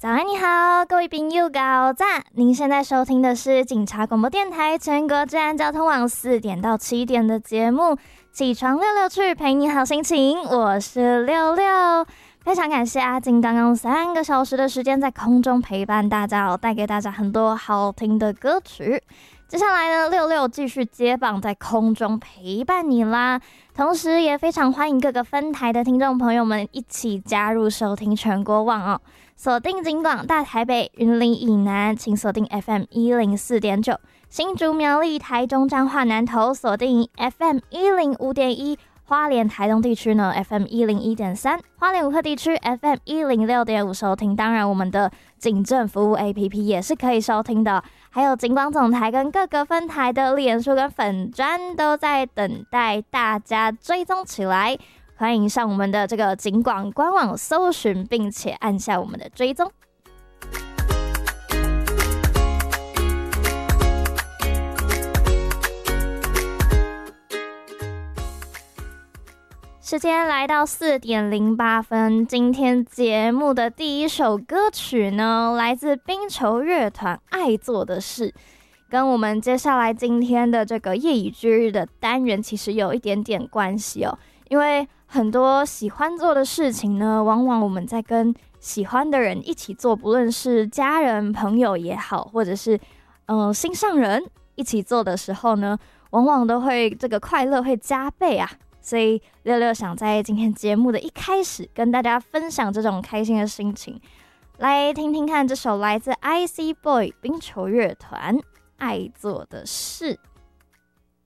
早安，你好，各位朋友早安！您现在收听的是警察广播电台全国治安交通网4点到7点的节目，起床溜溜去，陪你好心情。我是六六，非常感谢阿金刚刚3个小时的时间在空中陪伴大家，带给大家很多好听的歌曲。接下来呢，六六继续接棒在空中陪伴你啦。同时也非常欢迎各个分台的听众朋友们一起加入收听全国网哦。锁定警广大台北、云林以南，请锁定 FM 104.9；新竹苗栗、台中彰化南投锁定 FM 105.1；花莲台东地区呢 FM 101.3；花莲武科地区 FM 106.5收听。当然，我们的警政服务 APP 也是可以收听的。还有警广总台跟各个分台的脸书跟粉专都在等待大家追踪起来，欢迎上我们的这个警广官网搜寻，并且按下我们的追踪。时间来到4点08分，今天节目的第一首歌曲呢，来自冰球乐团《爱做的事》，跟我们接下来今天的这个夜以继日的单元其实有一点点关系哦。因为很多喜欢做的事情呢，往往我们在跟喜欢的人一起做，不论是家人、朋友也好，或者是心上人一起做的时候呢，往往都会这个快乐会加倍啊。所以六六想在今天节目的一开始跟大家分享这种开心的心情，来听听看这首来自 IC Boy 冰球乐团《爱做的事》。